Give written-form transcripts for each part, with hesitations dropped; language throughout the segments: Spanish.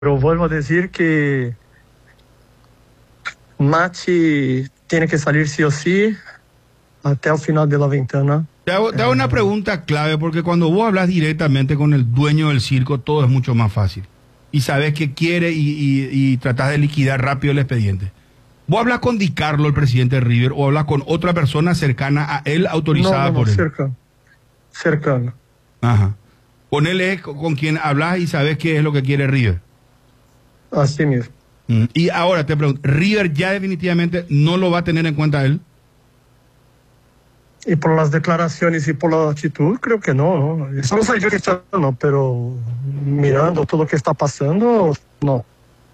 Pero vuelvo a decir que Mati tiene que salir sí o sí hasta el final de la ventana. Te hago una pregunta clave, porque cuando vos hablas directamente con el dueño del circo, todo es mucho más fácil. Y sabes qué quiere y tratás de liquidar rápido el expediente. ¿Vos hablas con Di Carlo, el presidente de River, o hablas con otra persona cercana a él, autorizada por él? Cercano. Ajá. Con él es con quien hablas y sabes qué es lo que quiere River. Así mismo. Y ahora te pregunto, ¿River ya definitivamente no lo va a tener en cuenta él? Y por las declaraciones y por la actitud, creo que no. Eso no soy yo que está, no, pero mirando todo lo que está pasando, no.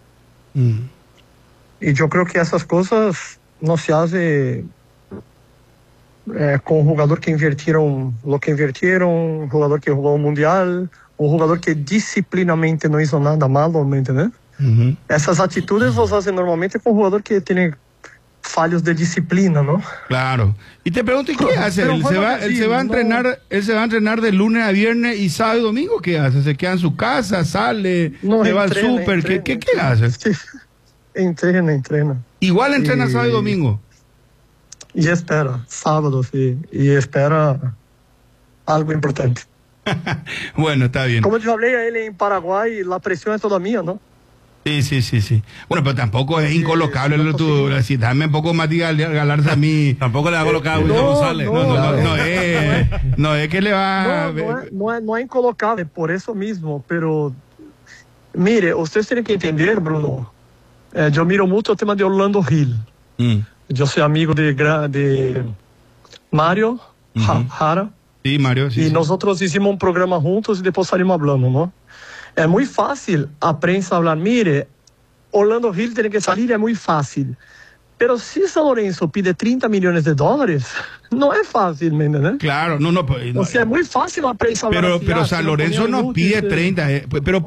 Y yo creo que esas cosas no se hace con un jugador que invirtieron lo que invirtieron, un jugador que jugó un mundial, un jugador que disciplinamente no hizo nada malo, ¿me entiendes? Essas atitudes los hacen normalmente con un jugador que tiene fallos de disciplina, ¿no? Claro. Y te pregunto, ¿y qué hace? Él se va a entrenar de lunes a viernes y sábado y domingo. ¿Qué hace? ¿Se queda en su casa? ¿Sale? ¿Se va al súper? ¿Qué hace? Sí. Entrena. Igual entrena sábado y domingo. Y espera, sábado, sí. Y espera algo importante. Bueno, está bien. Como yo hablé a él en Paraguay, la presión es toda mía, ¿no? Sí. Bueno, pero tampoco es incolocable. Dame un poco más de Galarza a mí. Tampoco le va a colocar a Wilson González. No es que le va... No es incolocable, por eso mismo. Pero, mire, ustedes tienen que entender, Bruno. Yo miro mucho el tema de Orlando Hill. Yo soy amigo de Mario Jara. Sí, Mario, sí. Y nosotros hicimos un programa juntos y después salimos hablando, ¿no? Es muy fácil a prensa hablar, mire, Orlando Hill tiene que salir, es muy fácil. Pero si San Lorenzo pide $30 millones, no es fácil, ¿me entiendes? Claro, no. O sea, es muy fácil a prensa hablar. Pero San Lorenzo no pide 30, pero